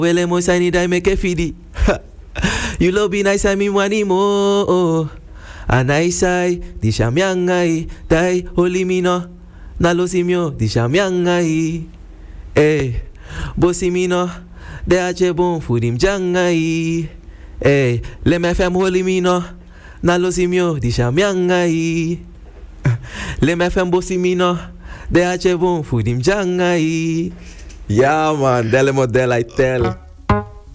Wele mo sai ni dai me ke fidi. You lobby nice I me money mo. Anai sai di shamyangai dai holy mino. Na lo simio di shamyangai. Bosi mino de ache bon fudim jangai. Le me fem holy mino. Na lo simio di shamyangai. Le me fem bosi mino de ache bon fudim jangai. Ja man, delle model I tell.